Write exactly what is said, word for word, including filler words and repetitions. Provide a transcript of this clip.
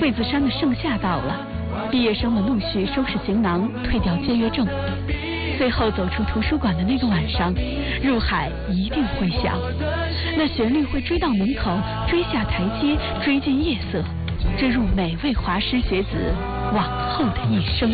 桂子山的盛夏到了，毕业生们陆续收拾行囊，退掉借阅证。最后走出图书馆的那个晚上，入海一定会响，那旋律会追到门口，追下台阶，追进夜色，坠入每位华师学子往后的一生。